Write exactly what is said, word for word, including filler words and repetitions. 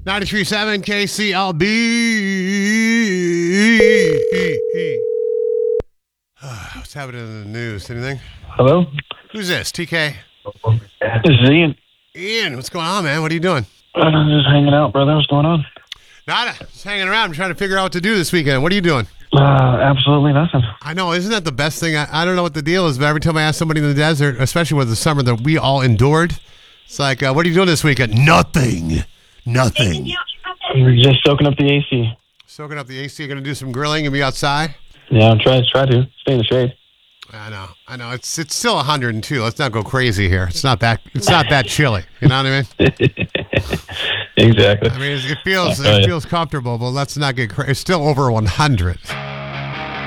ninety-three point seven K C L B. What's happening in the news? Anything? Hello? Who's this? T K? This is Ian. Ian, what's going on, man? What are you doing? Uh, just hanging out, brother. What's going on? Nada. Just hanging around. I'm trying to figure out what to do this weekend. What are you doing? Uh, absolutely nothing. I know. Isn't that the best thing? I, I don't know what the deal is, but every time I ask somebody in the desert, especially with the summer that we all endured, it's like, uh, what are you doing this weekend? Nothing. Nothing. We're just soaking up the A C. Soaking up the A C. You're going to do some grilling and be outside? Yeah, I'm trying try to. Stay in the shade. I know. I know. It's it's still one hundred two. Let's not go crazy here. It's not that it's not that chilly. You know what I mean? Exactly. I mean, it feels it feels comfortable, but let's not get crazy. It's still over one hundred.